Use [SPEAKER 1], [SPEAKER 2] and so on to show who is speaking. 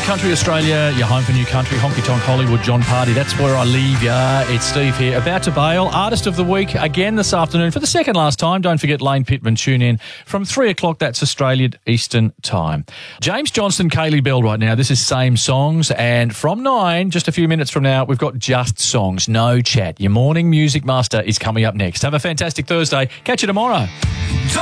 [SPEAKER 1] Country Australia, your home for new country, Honky Tonk Hollywood, John Party. That's where I leave ya. It's Steve here, about to bail. Artist of the Week again this afternoon for the second last time. Don't forget Lane Pittman, tune in from 3 o'clock. That's Australian Eastern Time. James Johnston, Kaylee Bell right now. This is Same Songs. And from 9, just a few minutes from now, we've got Just Songs, no chat. Your morning music master is coming up next. Have a fantastic Thursday. Catch you tomorrow.